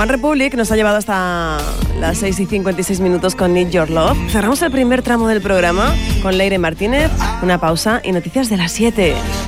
One Republic nos ha llevado hasta las 6:56 con Need Your Love. Cerramos el primer tramo del programa con Leire Martínez, una pausa y noticias de las 7.